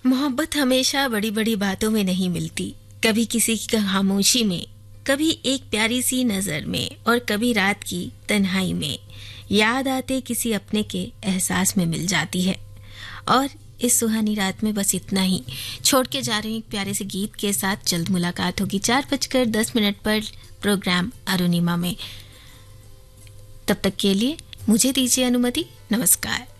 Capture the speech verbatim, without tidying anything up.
मोहब्बत हमेशा बड़ी बड़ी बातों में नहीं मिलती, कभी किसी की खामोशी में, कभी एक प्यारी सी नजर में और कभी रात की तन्हाई में याद आते किसी अपने के एहसास में मिल जाती है। और इस सुहानी रात में बस इतना ही छोड़ के जा रही हूँ एक प्यारे से गीत के साथ। जल्द मुलाकात होगी चार बजकर दस मिनट पर प्रोग्राम अरुणिमा में। तब तक के लिए मुझे दीजिए अनुमति। नमस्कार।